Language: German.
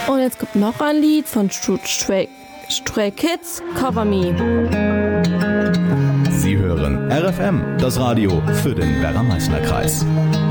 Und jetzt kommt noch ein Lied von Stray Kids, Cover Me. Sie hören RFM, das Radio für den Werra-Meißner-Kreis.